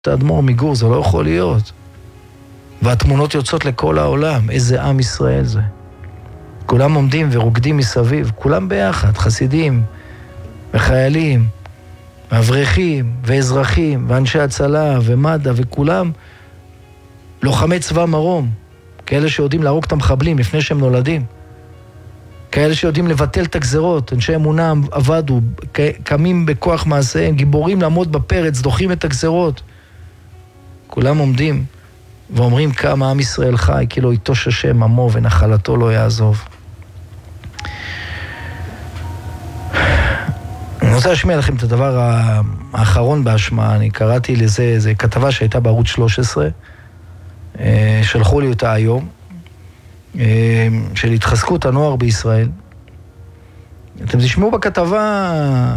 האדמו"ר מגור, זה לא יכול להיות. והתמונות יוצאות לכל העולם, איזה עם ישראל זה. כולם עומדים ורוקדים מסביב, כולם ביחד, חסידים וחיילים, אברכים ואזרחים ואנשי הצלה ומד"א וכולם לוחמי צבא מרום, כאלה שיודעים להרוג את המחבלים לפני שהם נולדים, כאלה שיודעים לבטל את הגזרות, אנשי אמונה עבדו, קמים בכוח מעשיהם, גיבורים לעמוד בפרץ, דוחים את הגזרות. כולם עומדים ואומרים כמה עם ישראל חי, כי לא יטוש השם עמו ונחלתו לא יעזוב. אני רוצה להשמיע לכם את הדבר האחרון בהשמעה. אני קראתי לזה, זה כתבה שהייתה בערוץ 13, שלחו לי אותה היום, של התחזקות הנוער בישראל. אתם תשמעו בכתבה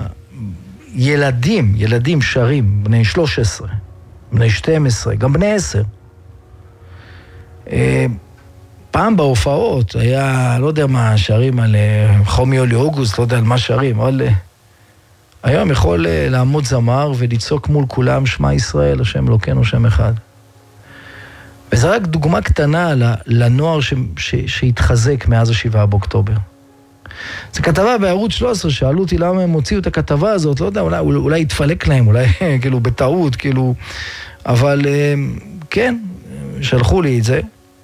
ילדים שרים, בני 13, בני 12, גם בני 10. פעם בהופעות היה, לא יודע מה, שרים על חומי יולי אוגוסט, לא יודע על מה שרים, אבל היום יכול לעמוד זמר ולצעוק מול כולם שמע ישראל, השם אלוקינו שם אחד. וזה רק דוגמה קטנה לנוער שהתחזק מאז ה7 באוקטובר. זו כתבה בערוץ 13, שאלו אותי למה הם הוציאו את הכתבה הזאת, לא יודע, אולי התפלק להם, אולי כאילו בטעות, כאילו, אבל כן, שלחו לי את זה.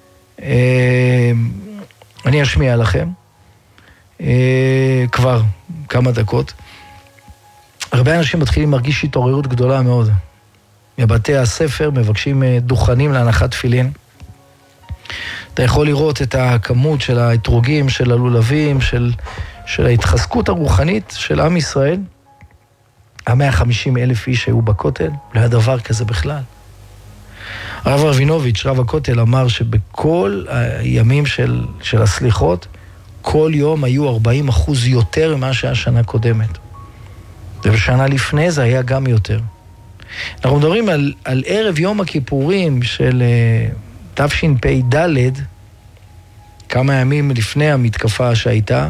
אני אשמיע לכם כבר כמה דקות. הרבה אנשים מתחילים להרגיש התעוררות גדולה מאוד. בבתי הספר מבקשים דוכנים להנחת תפילין. אתה יכול לראות את הכמות של האתרוגים, של הלולבים, של ההתחזקות הרוחנית של עם ישראל. 150,000 איש היו בכותל, לא היה דבר כזה בכלל. הרב רבינוביץ', רב הכותל, אמר שבכל הימים של הסליחות, כל יום היו 40% יותר ממה שהיה שנה קודמת. ובשנה לפני זה היה גם יותר. אנחנו מדברים על ערב יום הכיפורים של תשפ"ד, כמה ימים לפני המתקפה שהייתה,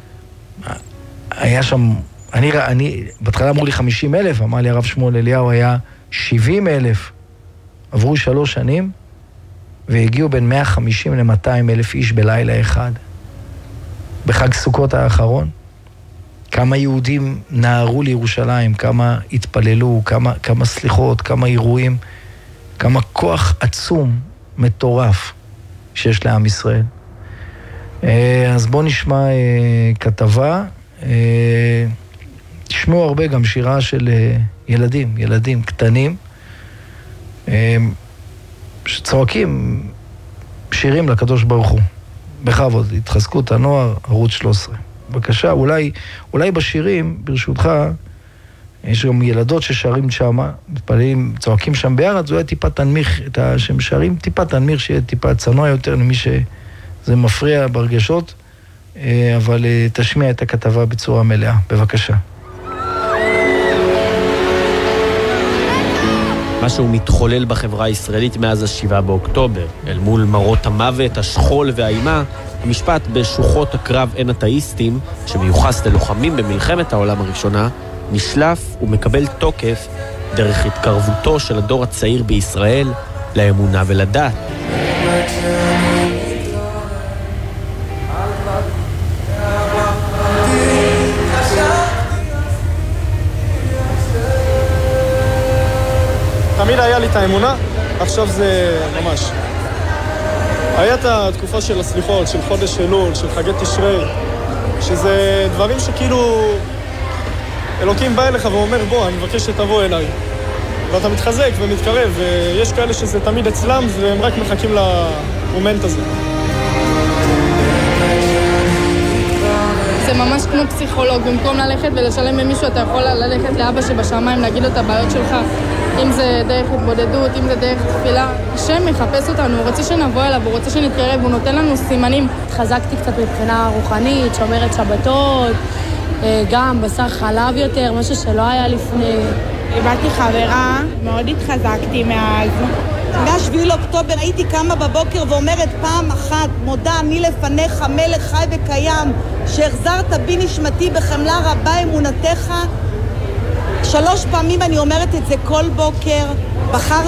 היה שם, בהתחלה אמרו לי 50,000, אמר לי הרב שמואל אליהו, היה 70,000, עברו 3 שנים, והגיעו בין 150 ל-200,000 איש בלילה אחד. בחג סוכות האחרון, כמה יהודים נערו לירושלים, כמה התפללו, כמה סליחות, כמה אירועים, כמה כוח עצום, מטורף, שיש לעם ישראל. אז בואו נשמע כתבה, תשמעו הרבה גם שירה של ילדים קטנים, שצועקים שירים לקדוש ברוך הוא. בכבוד, התחזקות הנוער, ערוץ 13. בבקשה, אולי בשירים, ברשותך, יש גם ילדות ששרים שם, מתפללים, צועקים שם ביחד, זה אולי טיפה תנמיך את השם שרים, טיפה תנמיך שיהיה טיפה צנוע יותר למי שזה מפריע ברגשות, אבל תשמיע את הכתבה בצורה מלאה. בבקשה. משהו מתחולל בחברה הישראלית מאז ה7 באוקטובר. אל מול מרות המוות, השכול והאימה, המשפט בשוחות הקרב אין אתאיסטים, שמיוחס ללוחמים במלחמת העולם הראשונה, נשלף ומקבל תוקף דרך התקרבותו של הדור הצעיר בישראל לאמונה ולדת. תמיד היה לי את האמונה, עכשיו זה ממש. היה את התקופה של הסליחות, של חודש אלול, של חגי תשרי, שזה דברים שכאילו אלוקים בא אליך ואומר בוא, אני מבקש שתבוא אליי. ואתה מתחזק ומתקרב, ויש כאלה שזה תמיד אצלם, והם רק מחכים למומנט הזה. זה ממש כמו פסיכולוג, במקום ללכת ולשלם במישהו, אתה יכול ללכת לאבא שבשמיים, להגיד לו את הבעיות שלך, אם זה דרך התבודדות, אם זה דרך תפילה. השם מחפש אותנו, הוא רוצה שנבוא אליו, הוא רוצה שנתקרב, הוא נותן לנו סימנים. התחזקתי קצת מבחינה רוחנית, שומרת שבתות, גם בשר חלב יותר, משהו שלא היה לפני. איבדתי חברה, מאוד התחזקתי מאז. מ7 לאוקטובר הייתי קמה בבוקר ואומרת פעם אחת, מודה אני לפניך מלך חי וקיים, שהחזרת בי נשמתי בחמלה רבה אמונתך. 3 פעמים אני אומרת את זה כל בוקר, בחר